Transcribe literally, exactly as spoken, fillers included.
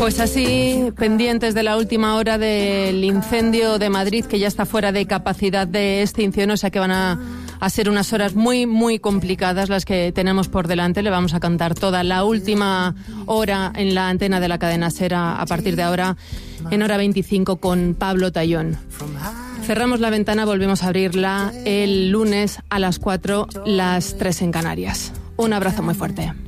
Pues así, pendientes de la última hora del incendio de Madrid, que ya está fuera de capacidad de extinción, o sea que van a, a ser unas horas muy, muy complicadas las que tenemos por delante. Le vamos a contar toda la última hora en la antena de la cadena SER a partir de ahora, en hora veinticinco, con Pablo Tallón. Cerramos la ventana, volvemos a abrirla el lunes a las cuatro, las tres en Canarias. Un abrazo muy fuerte.